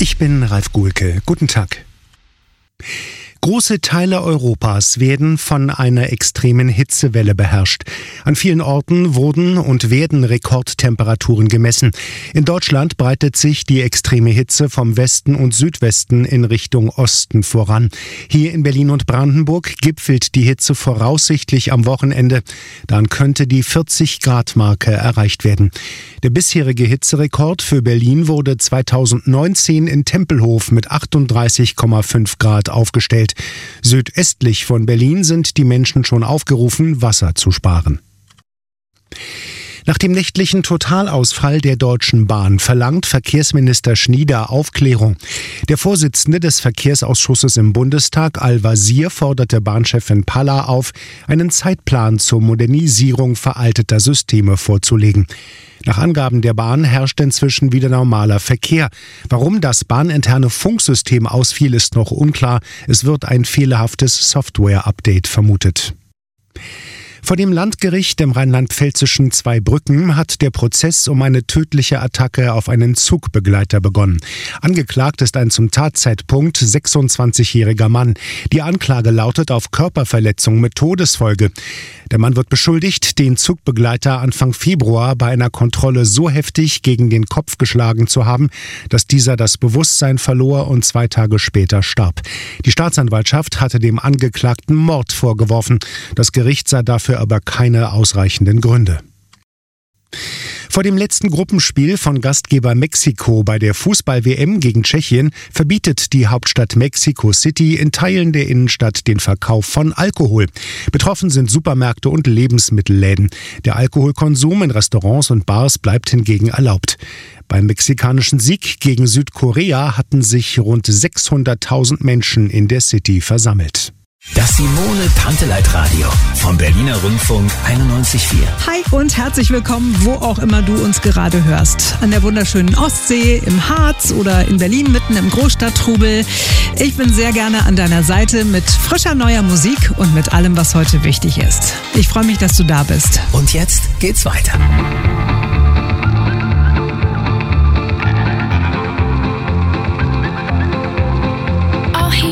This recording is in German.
Ich bin Ralf Guhlke. Guten Tag. Große Teile Europas werden von einer extremen Hitzewelle beherrscht. An vielen Orten wurden und werden Rekordtemperaturen gemessen. In Deutschland breitet sich die extreme Hitze vom Westen und Südwesten in Richtung Osten voran. Hier in Berlin und Brandenburg gipfelt die Hitze voraussichtlich am Wochenende. Dann könnte die 40-Grad-Marke erreicht werden. Der bisherige Hitzerekord für Berlin wurde 2019 in Tempelhof mit 38,5 Grad aufgestellt. Südöstlich von Berlin sind die Menschen schon aufgerufen, Wasser zu sparen. Nach dem nächtlichen Totalausfall der Deutschen Bahn verlangt Verkehrsminister Schnieder Aufklärung. Der Vorsitzende des Verkehrsausschusses im Bundestag, Al-Wazir, forderte Bahnchefin Palla auf, einen Zeitplan zur Modernisierung veralteter Systeme vorzulegen. Nach Angaben der Bahn herrscht inzwischen wieder normaler Verkehr. Warum das bahninterne Funksystem ausfiel, ist noch unklar. Es wird ein fehlerhaftes Software-Update vermutet. Vor dem Landgericht im rheinland-pfälzischen Zweibrücken hat der Prozess um eine tödliche Attacke auf einen Zugbegleiter begonnen. Angeklagt ist ein zum Tatzeitpunkt 26-jähriger Mann. Die Anklage lautet auf Körperverletzung mit Todesfolge. Der Mann wird beschuldigt, den Zugbegleiter Anfang Februar bei einer Kontrolle so heftig gegen den Kopf geschlagen zu haben, dass dieser das Bewusstsein verlor und 2 Tage später starb. Die Staatsanwaltschaft hatte dem Angeklagten Mord vorgeworfen. Das Gericht sah dafür aber keine ausreichenden Gründe. Vor dem letzten Gruppenspiel von Gastgeber Mexiko bei der Fußball-WM gegen Tschechien verbietet die Hauptstadt Mexico City in Teilen der Innenstadt den Verkauf von Alkohol. Betroffen sind Supermärkte und Lebensmittelläden. Der Alkoholkonsum in Restaurants und Bars bleibt hingegen erlaubt. Beim mexikanischen Sieg gegen Südkorea hatten sich rund 600.000 Menschen in der City versammelt. Das Simone-Tanteleit-Radio vom Berliner Rundfunk 91,4. Hi und herzlich willkommen, wo auch immer du uns gerade hörst. An der wunderschönen Ostsee, im Harz oder in Berlin mitten im Großstadttrubel. Ich bin sehr gerne an deiner Seite mit frischer neuer Musik und mit allem, was heute wichtig ist. Ich freue mich, dass du da bist. Und jetzt geht's weiter.